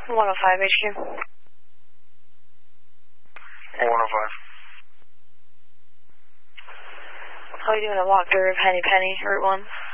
105 HQ. 105. How are you doing a walkthrough of Henny Penny, Route 1?